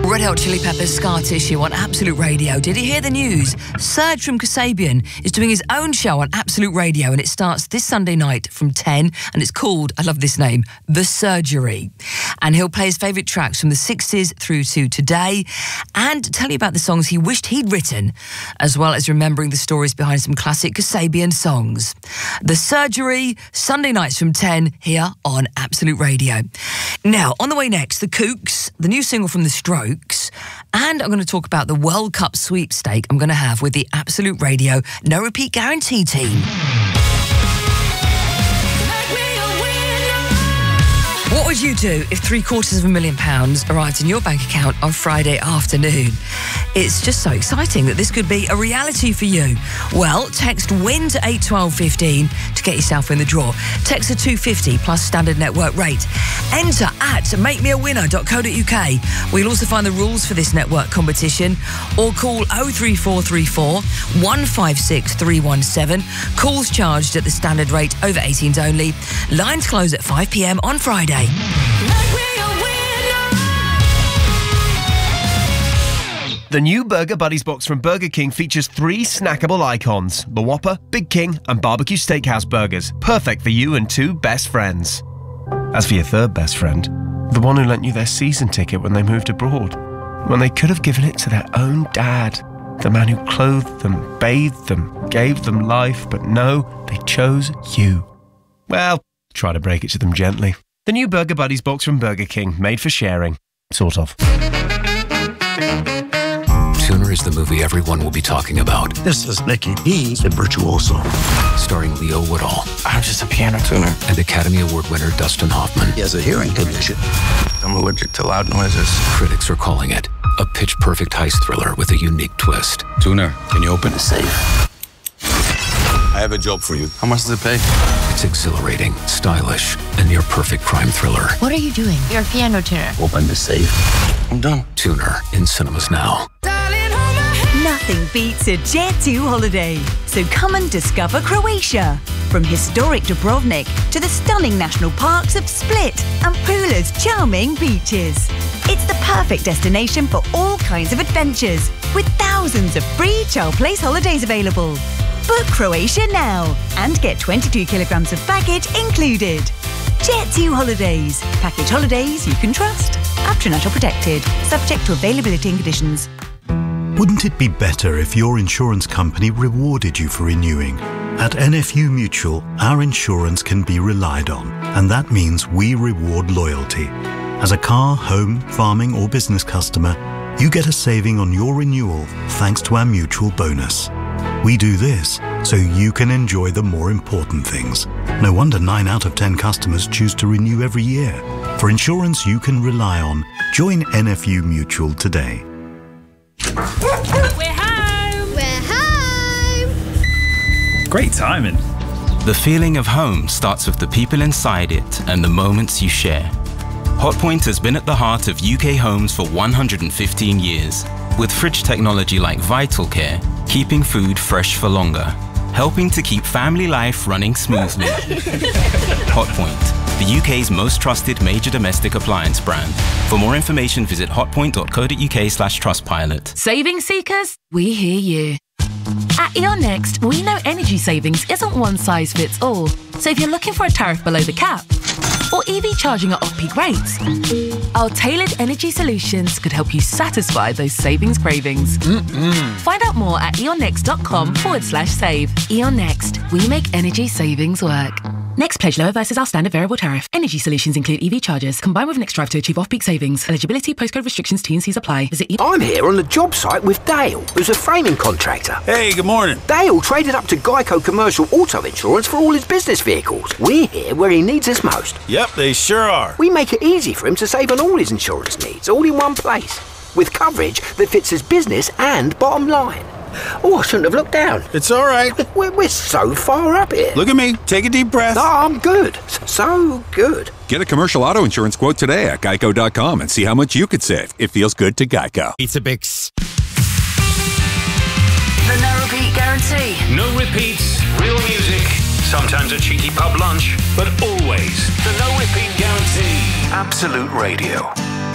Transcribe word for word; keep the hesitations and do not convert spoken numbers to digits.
Red Hot Chili Peppers' Scar Tissue on Absolute Radio. Did you hear the news? Serge from Kasabian is doing his own show on Absolute Radio, and it starts this Sunday night from ten, and it's called, I love this name, The Surgery. And he'll play his favourite tracks from the sixties through to today, and tell you about the songs he wished he'd written, as well as remembering the stories behind some classic Kasabian songs. The Surgery, Sunday nights from ten, here on Absolute Radio. Now, on the way next, The Kooks, the new single from The Strokes, and I'm going to talk about the World Cup sweepstake I'm going to have with the Absolute Radio No Repeat Guarantee team. What would you do if three quarters of a million pounds arrived in your bank account on Friday afternoon? It's just so exciting that this could be a reality for you. Well, text WIN to eight twelve fifteen to get yourself in the draw. Text a two fifty plus standard network rate. Enter at make me a winner dot co dot uk. We'll also find the rules for this network competition, or call oh three four three four, one five six three one seven. Calls charged at the standard rate, over eighteens only. Lines close at five p m on Friday. The new Burger Buddies box from Burger King features three snackable icons: the Whopper, Big King and Barbecue Steakhouse burgers. Perfect for you and two best friends. As for your third best friend, the one who lent you their season ticket when they moved abroad, when they could have given it to their own dad, the man who clothed them, bathed them, gave them life, but no, they chose you. Well, try to break it to them gently. The new Burger Buddies box from Burger King, made for sharing. Sort of. Tuner is the movie everyone will be talking about. This is Nicky. He's a virtuoso. Starring Leo Woodall. I'm just a piano tuner. And Academy Award winner Dustin Hoffman. He has a hearing condition. I'm allergic to loud noises. Critics are calling it a pitch-perfect heist thriller with a unique twist. Tuner, can you open the safe? I have a job for you. How much does it pay? It's exhilarating, stylish, and near-perfect crime thriller. What are you doing? You're a piano tuner. Open the safe. I'm done. Tuner, in cinemas now. Nothing beats a Jet two holiday. So come and discover Croatia. From historic Dubrovnik to the stunning national parks of Split and Pula's charming beaches. It's the perfect destination for all kinds of adventures, with thousands of free child place holidays available. Book Croatia now and get twenty-two kilograms of baggage included. Jet two Holidays. Package holidays you can trust. After National Protected. Subject to availability and conditions. Wouldn't it be better if your insurance company rewarded you for renewing? At N F U Mutual, our insurance can be relied on, and that means we reward loyalty. As a car, home, farming or business customer, you get a saving on your renewal thanks to our mutual bonus. We do this so you can enjoy the more important things. No wonder nine out of ten customers choose to renew every year. For insurance you can rely on, join N F U Mutual today. We're home! We're home! Great timing. The feeling of home starts with the people inside it and the moments you share. Hotpoint has been at the heart of U K homes for one hundred fifteen years, with fridge technology like Vital Care, keeping food fresh for longer, helping to keep family life running smoothly. Hotpoint, the U K's most trusted major domestic appliance brand. For more information, visit hotpoint dot co dot uk slash trustpilot. Saving seekers, we hear you. At E O N Next, we know energy savings isn't one size fits all. So if you're looking for a tariff below the cap, or E V charging at off-peak rates, our tailored energy solutions could help you satisfy those savings cravings. Mm-mm. Find out more at eonnext.com forward slash save. E O N Next, we make energy savings work. Next pledge lower versus our standard variable tariff. Energy solutions include E V chargers, combined with Next Drive to achieve off-peak savings. Eligibility, postcode restrictions, T and C's apply. Visit e- I'm here on the job site with Dale, who's a framing contractor. Hey, good morning. Dale traded up to Geico Commercial Auto Insurance for all his business vehicles. We're here where he needs us most. Yep, they sure are. We make it easy for him to save on all his insurance needs, all in one place, with coverage that fits his business and bottom line. Oh, I shouldn't have looked down. It's all right. We're, we're so far up here. Look at me. Take a deep breath. No, I'm good. So good. Get a commercial auto insurance quote today at geico dot com and see how much you could save. It feels good to Geico. Pizza Bix. The no repeat guarantee. No repeats, real music, sometimes a cheeky pub lunch, but always the no repeat guarantee. Absolute Radio.